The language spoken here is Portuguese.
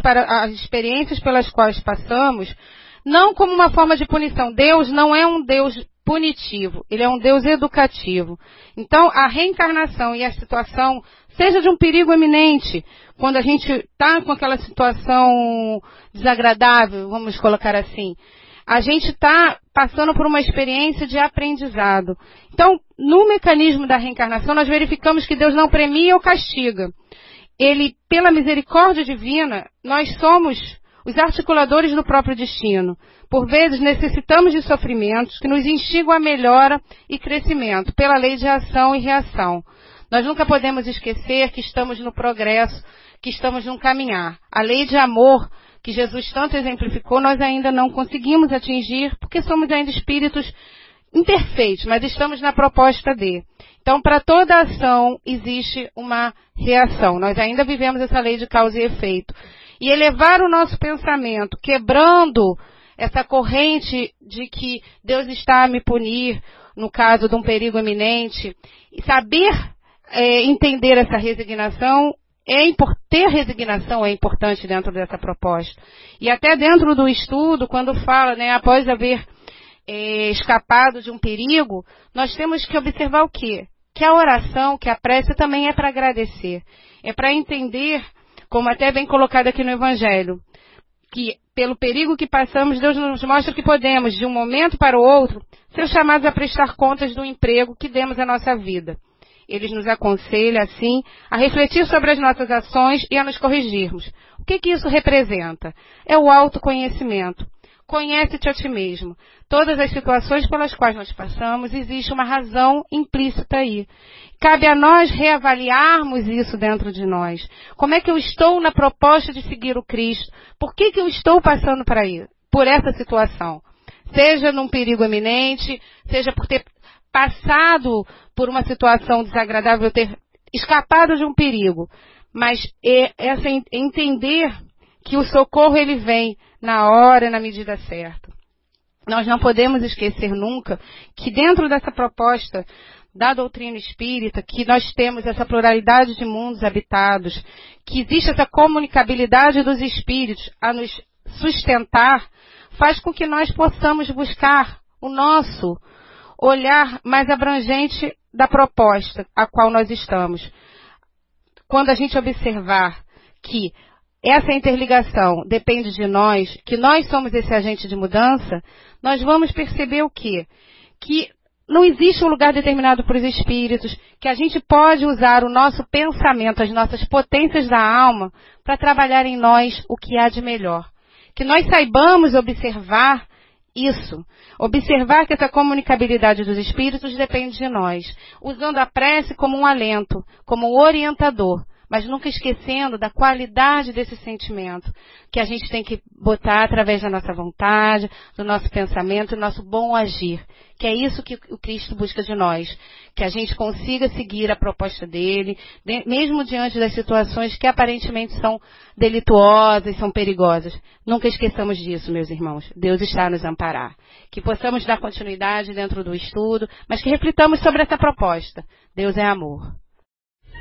para as experiências pelas quais passamos, não como uma forma de punição. Deus não é um Deus punitivo, Ele é um Deus educativo. Então, a reencarnação e a situação, seja de um perigo iminente, quando a gente está com aquela situação desagradável, vamos colocar assim, a gente está passando por uma experiência de aprendizado. Então, no mecanismo da reencarnação, nós verificamos que Deus não premia ou castiga. Ele, pela misericórdia divina, nós somos os articuladores do próprio destino. Por vezes, necessitamos de sofrimentos que nos instigam a melhora e crescimento, pela lei de ação e reação. Nós nunca podemos esquecer que estamos no progresso, que estamos num caminhar. A lei de amor que Jesus tanto exemplificou, nós ainda não conseguimos atingir, porque somos ainda espíritos imperfeitos, mas estamos na proposta de. Então, para toda ação, existe uma reação. Nós ainda vivemos essa lei de causa e efeito. E elevar o nosso pensamento, quebrando essa corrente de que Deus está a me punir, no caso de um perigo iminente, e saber entender essa resignação, ter resignação é importante dentro dessa proposta. E até dentro do estudo, quando fala, após haver escapado de um perigo, nós temos que observar o quê? Que a oração, que a prece também é para agradecer. É para entender, como até bem colocado aqui no Evangelho, que pelo perigo que passamos, Deus nos mostra que podemos, de um momento para o outro, ser chamados a prestar contas do emprego que demos à nossa vida. Ele nos aconselha, assim, a refletir sobre as nossas ações e a nos corrigirmos. O que isso representa? É o autoconhecimento. Conhece-te a ti mesmo. Todas as situações pelas quais nós passamos, existe uma razão implícita aí. Cabe a nós reavaliarmos isso dentro de nós. Como é que eu estou na proposta de seguir o Cristo? Por que eu estou passando por essa situação? Seja num perigo iminente, seja por ter passado por uma situação desagradável, ter escapado de um perigo. Mas entender que o socorro ele vem na hora e na medida certa. Nós não podemos esquecer nunca que dentro dessa proposta da doutrina espírita, que nós temos essa pluralidade de mundos habitados, que existe essa comunicabilidade dos espíritos a nos sustentar, faz com que nós possamos buscar o nosso olhar mais abrangente da proposta a qual nós estamos. Quando a gente observar que essa interligação depende de nós, que nós somos esse agente de mudança, nós vamos perceber o quê? Que não existe um lugar determinado para os espíritos, que a gente pode usar o nosso pensamento, as nossas potências da alma, para trabalhar em nós o que há de melhor. Que nós saibamos observar isso. Observar que essa comunicabilidade dos espíritos depende de nós. Usando a prece como um alento, como um orientador. Mas nunca esquecendo da qualidade desse sentimento, que a gente tem que botar através da nossa vontade, do nosso pensamento, do nosso bom agir. Que é isso que o Cristo busca de nós. Que a gente consiga seguir a proposta dele, mesmo diante das situações que aparentemente são delituosas, são perigosas. Nunca esqueçamos disso, meus irmãos. Deus está a nos amparar. Que possamos dar continuidade dentro do estudo, mas que reflitamos sobre essa proposta. Deus é amor.